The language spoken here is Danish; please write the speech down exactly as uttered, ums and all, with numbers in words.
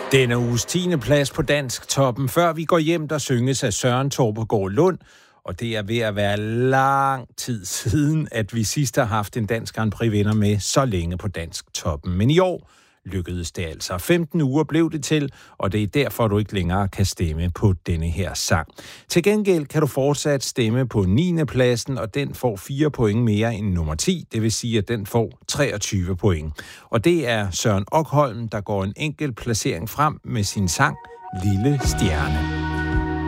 Denne uges tiende plads på Dansk Toppen. Før vi går hjem, der synges af Søren Torpegaard Lund, og det er ved at være lang tid siden, at vi sidst har haft en dansk Grand Prix-vinder med så længe på Dansk Toppen. Men i år lykkedes det altså. femten uger blev det til, og det er derfor, du ikke længere kan stemme på denne her sang. Til gengæld kan du fortsat stemme på niende pladsen, og den får fire point mere end nummer ti, det vil sige, at den får treogtyve point. Og det er Søren Okholm, der går en enkelt placering frem med sin sang Lille Stjerne.